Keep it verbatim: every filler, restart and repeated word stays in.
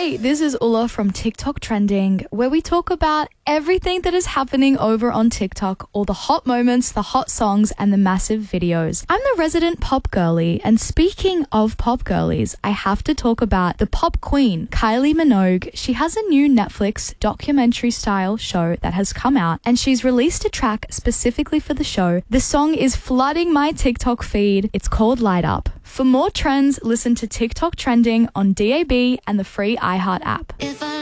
Hey, this is Ulla from TikTok Trending, where we talk about everything that is happening over on TikTok, all the hot moments, the hot songs, and the massive videos. I'm the resident pop girly, and speaking of pop girlies, I have to talk about the pop queen, Kylie Minogue. She has a new Netflix documentary-style show that has come out, and she's released a track specifically for the show. The song is flooding my TikTok feed. It's called Light Up. For more trends, listen to TikTok Trending on D A B and the free iHeart app. If I